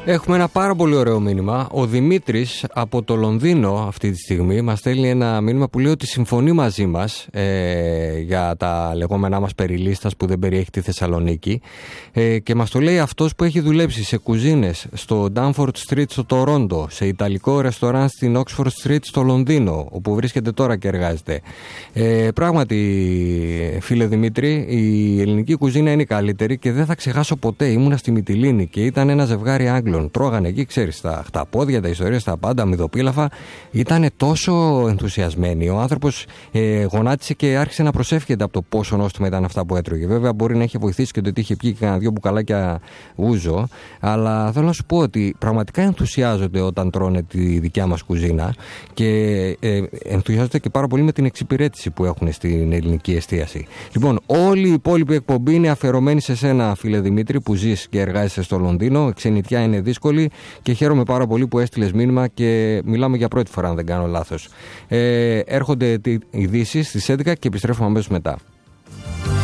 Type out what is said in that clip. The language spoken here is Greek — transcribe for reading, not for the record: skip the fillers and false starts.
Έχουμε ένα πάρα πολύ ωραίο μήνυμα. Ο Δημήτρης από το Λονδίνο αυτή τη στιγμή μας στέλνει ένα μήνυμα που λέει ότι συμφωνεί μαζί μας για τα λεγόμενά μας περιλίστας που δεν περιέχει τη Θεσσαλονίκη, και μας το λέει αυτός που έχει δουλέψει σε κουζίνες στο Danforth Street στο Τορόντο, σε ιταλικό ρεστοράν στην Oxford Street στο Λονδίνο, όπου βρίσκεται τώρα και εργάζεται. Πράγματι, φίλε Δημήτρη, η ελληνική κουζίνα είναι η καλύτερη και δεν θα ξεχάσω ποτέ. Ήμουνα στη Μυτιλήνη και ήταν ένα ζευγάρι Άγγλων. Τρώγανε εκεί, ξέρεις, τα χταπόδια, τα ιστορίες, τα πάντα, μυδοπίλαφα. Ήταν τόσο ενθουσιασμένοι. Ο άνθρωπος γονάτισε και άρχισε να προσεύχεται από το πόσο νόστιμα ήταν αυτά που έτρωγε. Βέβαια, μπορεί να είχε βοηθήσει και το ότι είχε πιει και κανένα 2 μπουκαλάκια ούζο. Αλλά θέλω να σου πω ότι πραγματικά ενθουσιάζονται όταν τρώνε τη δικιά μας κουζίνα και ενθουσιάζονται και πάρα πολύ με την εξυπηρέτηση που έχουν στην ελληνική εστίαση. Λοιπόν, όλη η υπόλοιπη εκπομπή είναι αφιερωμένη σε σένα, φίλε Δημήτρη, που ζεις και εργάζεσαι στο Λονδίνο. Ξενιτιά είναι δύσκολη και χαίρομαι πάρα πολύ που έστειλες μήνυμα και μιλάμε για πρώτη φορά, αν δεν κάνω λάθος. Έρχονται ειδήσεις στις 11 και επιστρέφουμε αμέσως μετά.